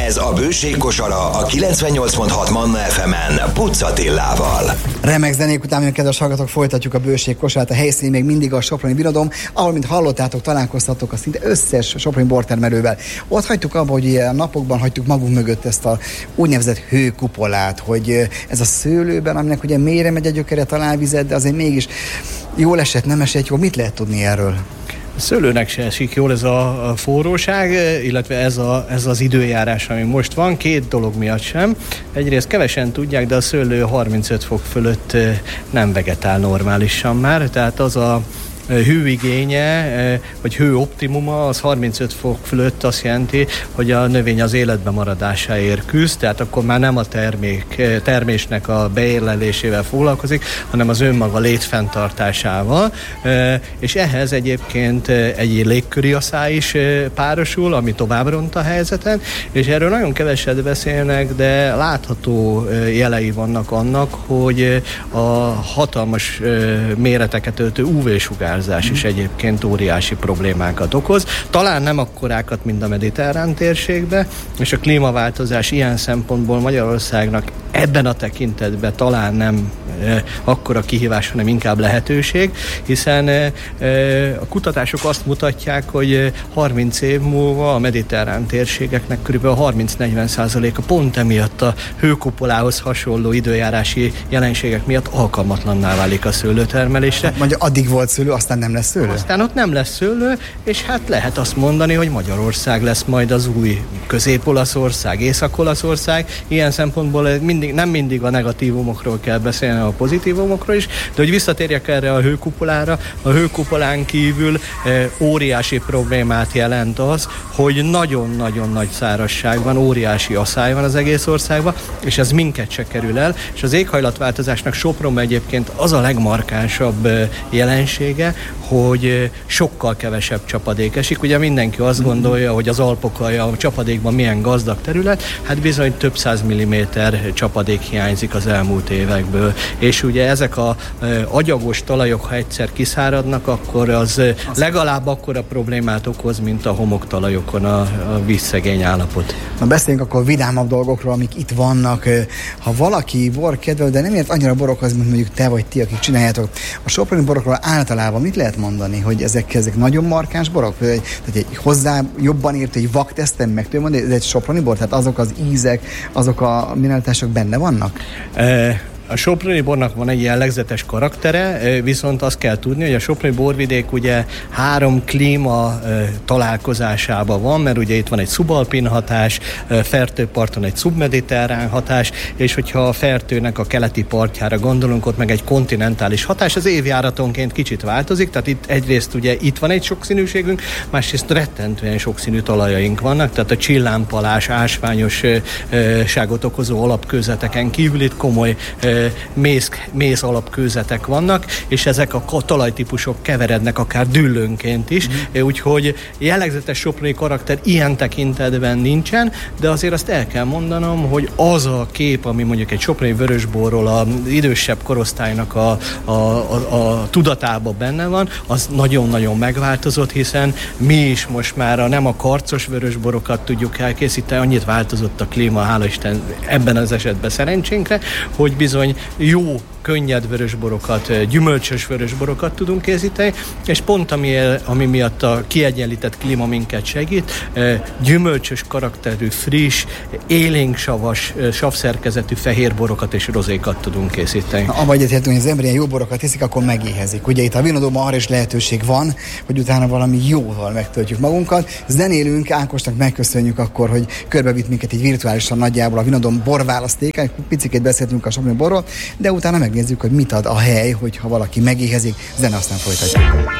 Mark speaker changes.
Speaker 1: Ez a Bőség kosara a 98.6 Manna FM-en Pucz Attilával.
Speaker 2: Remek zenék után, kedves hallgatók, folytatjuk a Bőség kosarát. A helyszín még mindig a Soproni Birodalom, ahol, mint hallottátok, találkoztatok a szinte összes soproni bortermelővel. Ott hagytuk abba, hogy a napokban hagytuk magunk mögött ezt a úgynevezett hőkupolát, hogy ez a szőlőben, aminek ugye mélyre megy a gyökere, találvizet, de azért mégis jól esett, nem esett jól. Mit lehet tudni erről?
Speaker 3: A szőlőnek se esik jól ez a forróság, illetve ez az időjárás, ami most van, két dolog miatt sem. Egyrészt kevesen tudják, de a szőlő 35 fok fölött nem vegetál normálisan már, tehát az a hőigénye, vagy hőoptimuma, az 35 fok fölött azt jelenti, hogy a növény az életben maradásáért küzd, tehát akkor már nem a termésnek a beérlelésével foglalkozik, hanem az önmaga létfenntartásával, és ehhez egyébként egy légköri asszály is párosul, ami tovább ront a helyzeten, és erről nagyon keveset beszélnek, de látható jelei vannak annak, hogy a hatalmas méreteket öltő UV-sugárzás is egyébként óriási problémákat okoz. Talán nem akkorákat, mint a mediterrán térségben, és a klímaváltozás ilyen szempontból Magyarországnak ebben a tekintetben talán nem akkora kihívás, hanem inkább lehetőség, hiszen a kutatások azt mutatják, hogy 30 év múlva a mediterrán térségeknek kb. 30-40%-a pont emiatt a hőkupolához hasonló időjárási jelenségek miatt alkalmatlanná válik a szőlőtermelésre.
Speaker 2: Mondja, addig volt szőlő, aztán nem lesz szőlő?
Speaker 3: Aztán ott nem lesz szőlő, és hát lehet azt mondani, hogy Magyarország lesz majd az új Közép-Olaszország, Észak-Olaszország. Ilyen szempontból nem mindig a negatívumokról kell beszélni, a pozitívumokról is, de hogy visszatérjek erre a hőkupolára, a hőkupolán kívül óriási problémát jelent az, hogy nagyon-nagyon nagy szárazság van, óriási asszály van az egész országban, és ez minket se kerül el, és az éghajlatváltozásnak Sopronban egyébként az a legmarkánsabb jelensége, hogy sokkal kevesebb csapadék esik. Ugye mindenki azt gondolja, hogy az Alpok a csapadékban milyen gazdag terület, hát bizony több 100 milliméter csapadék hiányzik az elmúlt évekből. És ugye ezek a agyagos talajok, ha egyszer kiszáradnak, akkor az legalább akkora problémát okoz, mint a homoktalajokon a vízszegény állapot.
Speaker 2: Na beszéljünk akkor vidámabb dolgokról, amik itt vannak. Ha valaki borkedvelő, de nem ért annyira borokhoz, mint mondjuk te vagy ti, akik csináljátok, a soproni borokról általában mit lehet mondani, hogy ezek nagyon markáns borok? Tehát egy hozzá jobban írt, egy vakteszten meg tudom mondani, ez egy soproni bor, tehát azok az ízek, azok a mineralitások benne vannak?
Speaker 3: A soproni bornak van egy jellegzetes karaktere, viszont azt kell tudni, hogy a soproni borvidék ugye 3 klíma találkozásában van, mert ugye itt van egy szubalpin hatás, Fertőparton egy szubmediterrán hatás, és hogyha a Fertőnek a keleti partjára gondolunk, ott meg egy kontinentális hatás, az évjáratonként kicsit változik, tehát itt egyrészt ugye itt van egy sokszínűségünk, másrészt rettentően sokszínű talajaink vannak, tehát a csillámpalás, ásványosságot okozó alapkőzeteken kívül itt komoly mész alapkőzetek vannak, és ezek a talajtípusok keverednek akár düllőnként is, úgyhogy jellegzetes soproni karakter ilyen tekintetben nincsen, de azért azt el kell mondanom, hogy az a kép, ami mondjuk egy soproni vörösborról az idősebb korosztálynak a tudatában benne van, az nagyon-nagyon megváltozott, hiszen mi is most már nem a karcos vörösborokat tudjuk elkészíteni, annyit változott a klíma, hála Isten ebben az esetben szerencsénkre, hogy bizony jó, könnyed vörösborokat, gyümölcsös vörösborokat tudunk készíteni, és pont ami miatt a kiegyenlített klíma minket segít, gyümölcsös karakterű, friss, élénksavas, savszerkezetű fehérborokat és rozékat tudunk készíteni.
Speaker 2: Abba egyetértünk, hogy az ember ilyen jó borokat teszik, akkor megéhezik. Ugye itt a Vinodóban arra is lehetőség van, hogy utána valami jóval megtöltjük magunkat. Zenélünk, Ákosnak megköszönjük akkor, hogy körbevitt minket egy virtuálisan nagyjából a Vinodóm borválaszték, picikét beszéltünk a soproni borról, de utána megnézzük, hogy mit ad a hely, hogyha valaki megéhezik, zene, aztán folytatjuk.